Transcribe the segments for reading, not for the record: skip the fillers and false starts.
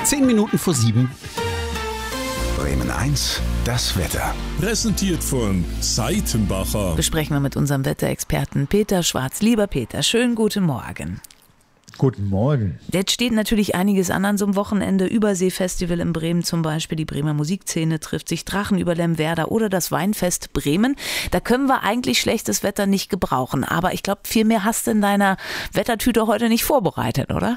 10 Minuten vor 7. Bremen 1, das Wetter. Präsentiert von Seitenbacher. Besprechen wir mit unserem Wetterexperten Peter Schwarz. Lieber Peter, schönen guten Morgen. Guten Morgen. Jetzt steht natürlich einiges an so einem Wochenende. Überseefestival in Bremen zum Beispiel, die Bremer Musikszene trifft sich, Drachen über Lemwerder oder das Weinfest Bremen. Da können wir eigentlich schlechtes Wetter nicht gebrauchen. Aber ich glaube, viel mehr hast du in deiner Wettertüte heute nicht vorbereitet, oder?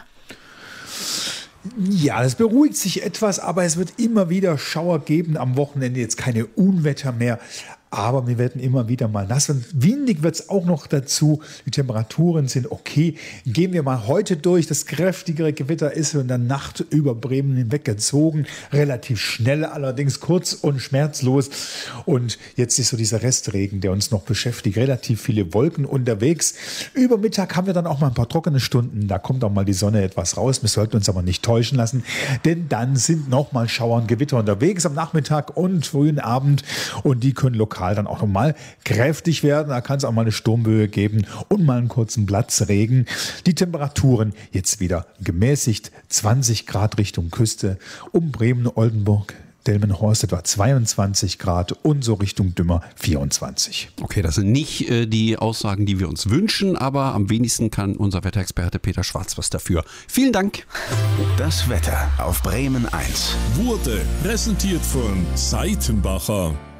Ja, das beruhigt sich etwas, aber es wird immer wieder Schauer geben. Am Wochenende jetzt keine Unwetter mehr. Aber wir werden immer wieder mal nass und windig wird es auch noch dazu. Die Temperaturen sind okay. Gehen wir mal heute durch. Das kräftigere Gewitter ist in der Nacht über Bremen hinweggezogen. Relativ schnell, allerdings kurz und schmerzlos. Und jetzt ist so dieser Restregen, der uns noch beschäftigt. Relativ viele Wolken unterwegs. Über Mittag haben wir dann auch mal ein paar trockene Stunden. Da kommt auch mal die Sonne etwas raus. Wir sollten uns aber nicht täuschen lassen, denn dann sind noch mal Schauer und Gewitter unterwegs am Nachmittag und frühen Abend. Und die können lokal dann auch nochmal kräftig werden. Da kann es auch mal eine Sturmböe geben und mal einen kurzen Platzregen. Die Temperaturen jetzt wieder gemäßigt. 20 Grad Richtung Küste. Um Bremen, Oldenburg, Delmenhorst etwa 22 Grad und so Richtung Dümmer 24. Okay, das sind nicht die Aussagen, die wir uns wünschen, aber am wenigsten kann unser Wetterexperte Peter Schwarz was dafür. Vielen Dank. Das Wetter auf Bremen 1 Wurde präsentiert von Seitenbacher.